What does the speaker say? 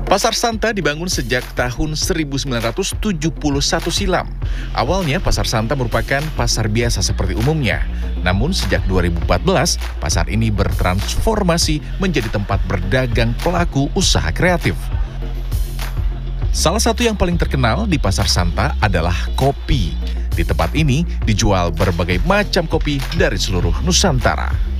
Pasar Santa dibangun sejak tahun 1971 silam. Awalnya Pasar Santa merupakan pasar biasa seperti umumnya. Namun sejak 2014, pasar ini bertransformasi menjadi tempat berdagang pelaku usaha kreatif. Salah satu yang paling terkenal di Pasar Santa adalah kopi. Di tempat ini dijual berbagai macam kopi dari seluruh Nusantara.